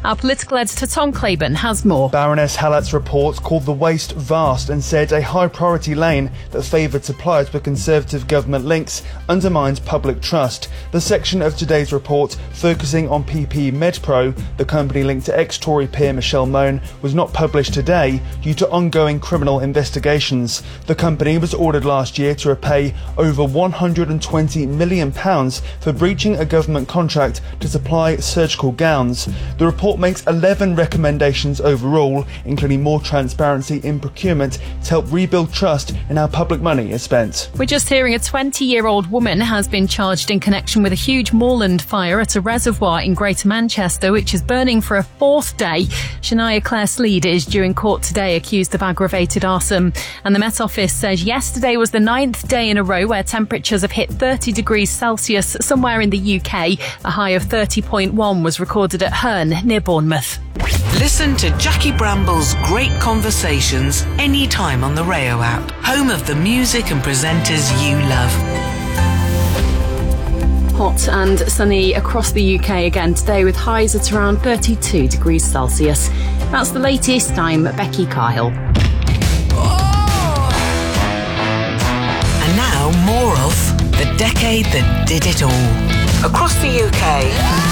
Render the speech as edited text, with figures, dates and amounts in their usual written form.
Our political editor Tom Claiborne has more. Baroness Hallett's report called the waste vast and said a high priority lane that favoured suppliers with Conservative government links undermines public trust. The section of today's report focusing on PP MedPro, the company linked to ex-Tory peer Michelle Mone, was not published today due to ongoing criminal investigations. The company was ordered last year to repay over £120 million for breaching a government contract to supply surgical gowns. The report makes 11 recommendations overall, including more transparency in procurement to help rebuild trust in how public money is spent. We're just hearing a 20-year-old woman has been charged in connection with a huge moorland fire at a reservoir in Greater Manchester, which is burning for a fourth day. Shania Claire Sleed is due in court today, accused of aggravated arson. And the Met Office says yesterday was the 9th day in a row where temperatures have hit 30 degrees Celsius somewhere in the UK. A high of 30.1 was recorded at Herne, near Bournemouth. Listen to Jackie Bramble's great conversations anytime on the Rayo app, home of the music and presenters you love. Hot and sunny across the UK again today, with highs at around 32 degrees Celsius. That's the latest. I'm Becky Kyle. And now more of The Decade That Did It All. Across the UK,